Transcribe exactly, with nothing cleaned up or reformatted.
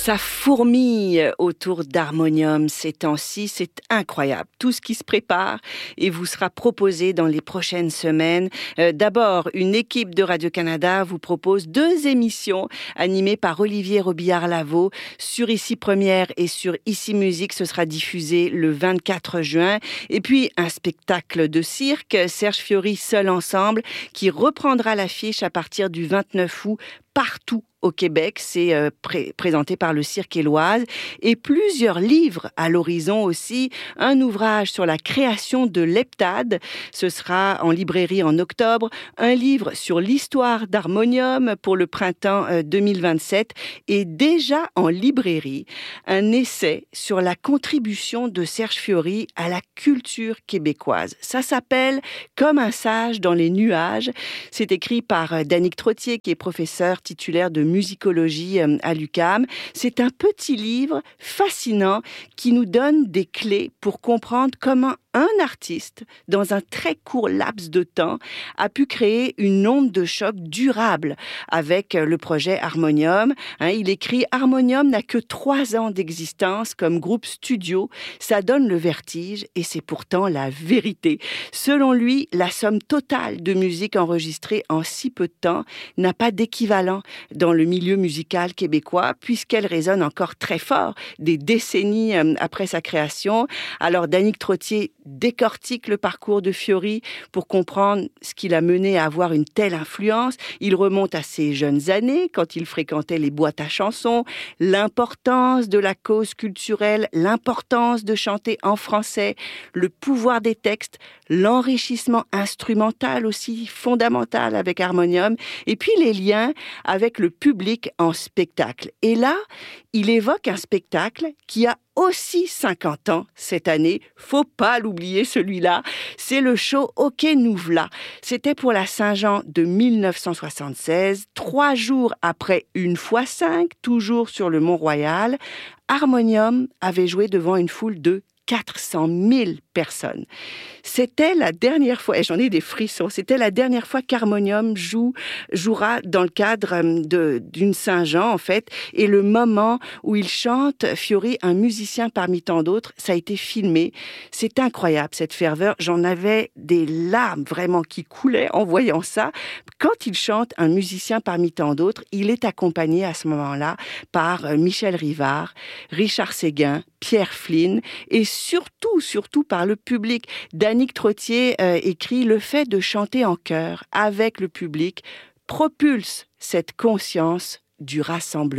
Ça fourmille autour d'Harmonium ces temps-ci, c'est incroyable. Tout ce qui se prépare et vous sera proposé dans les prochaines semaines. Euh, d'abord, une équipe de Radio-Canada vous propose deux émissions animées par Olivier Robillard-Lavaux sur Ici Première et sur Ici Musique. Ce sera diffusé le vingt-quatre juin. Et puis, un spectacle de cirque, Serge Fiori Seul Ensemble, qui reprendra l'affiche à partir du vingt-neuf août partout au Québec. C'est euh, pré- présenté par le Cirque Éloise. Et plusieurs livres à l'horizon aussi. Un ouvrage sur la création de l'heptade. Ce sera en librairie en octobre. Un livre sur l'histoire d'Harmonium pour le printemps euh, deux mille vingt-sept. Et déjà en librairie, un essai sur la contribution de Serge Fiori à la culture québécoise. Ça s'appelle « Comme un sage dans les nuages ». C'est écrit par euh, Danick Trottier, qui est professeur titulaire de musicologie à l'U Q A M. C'est un petit livre fascinant qui nous donne des clés pour comprendre comment un artiste, dans un très court laps de temps, a pu créer une onde de choc durable avec le projet Harmonium. Hein, il écrit « Harmonium n'a que trois ans d'existence comme groupe studio. Ça donne le vertige et c'est pourtant la vérité. » Selon lui, la somme totale de musique enregistrée en si peu de temps n'a pas d'équivalent dans le milieu musical québécois puisqu'elle résonne encore très fort des décennies après sa création. Alors Danick Trottier décortique le parcours de Fiori pour comprendre ce qui l'a mené à avoir une telle influence. Il remonte à ses jeunes années, quand il fréquentait les boîtes à chansons, l'importance de la cause culturelle, l'importance de chanter en français, le pouvoir des textes, l'enrichissement instrumental aussi fondamental avec Harmonium, et puis les liens avec le public en spectacle. Et là, il évoque un spectacle qui a aussi cinquante ans cette année. Faut pas l'oublier celui-là. C'est le show OK nous v'là. C'était pour la Saint-Jean de mille neuf cent soixante-seize, trois jours après Une fois cinq, toujours sur le Mont-Royal. Harmonium avait joué devant une foule de quatre cent mille personnes. C'était la dernière fois, et j'en ai des frissons, c'était la dernière fois qu'Harmonium joue, jouera dans le cadre de, d'une Saint-Jean, en fait, et le moment où il chante Fiori, un musicien parmi tant d'autres, ça a été filmé. C'est incroyable, cette ferveur. J'en avais des larmes vraiment qui coulaient en voyant ça. Quand il chante un musicien parmi tant d'autres, il est accompagné à ce moment-là par Michel Rivard, Richard Séguin, Pierre Flynn, et surtout, surtout par le public. Danick Trottier euh, écrit « Le fait de chanter en chœur avec le public propulse cette conscience du rassemblement ».